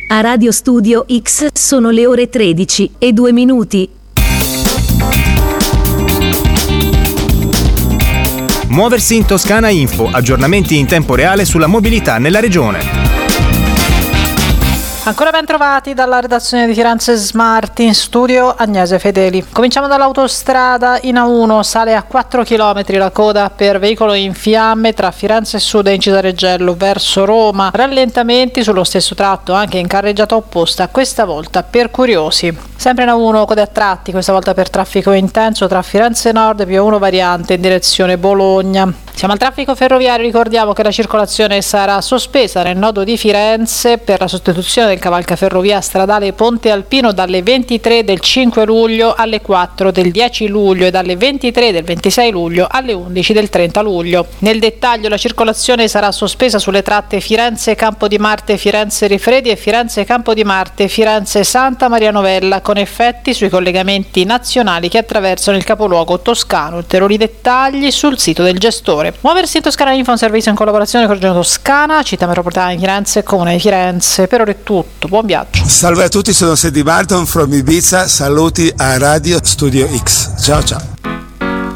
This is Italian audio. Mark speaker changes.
Speaker 1: A Radio Studio X sono le ore 13:02.
Speaker 2: Muoversi in Toscana Info, aggiornamenti in tempo reale sulla mobilità nella regione.
Speaker 3: Ancora ben trovati dalla redazione di Firenze Smart, in studio Agnese Fedeli. Cominciamo dall'autostrada. In A1 sale a 4 km la coda per veicolo in fiamme tra Firenze Sud e Incisa-Reggello verso Roma. Rallentamenti sullo stesso tratto anche in carreggiata opposta, questa volta per curiosi. Sempre in A1 code a tratti, questa volta per traffico intenso tra Firenze Nord e più A1 variante in direzione Bologna. Siamo al traffico ferroviario, ricordiamo che la circolazione sarà sospesa nel nodo di Firenze per la sostituzione del cavalcaferrovia stradale Ponte Alpino dalle 23 del 5 luglio alle 4 del 10 luglio e dalle 23 del 26 luglio alle 11 del 30 luglio. Nel dettaglio, la circolazione sarà sospesa sulle tratte Firenze Campo di Marte Firenze Rifredi e Firenze Campo di Marte Firenze Santa Maria Novella, con effetti sui collegamenti nazionali che attraversano il capoluogo toscano. Ulteriori dettagli sul sito del gestore. Muoversi in Toscana Info, un servizio in collaborazione con Regione Toscana, Città Metropolitana di Firenze e Comune di Firenze. Per ora è tutto, buon viaggio.
Speaker 4: Salve a tutti, sono Sedi Barton from Ibiza, saluti a Radio Studio X. Ciao ciao.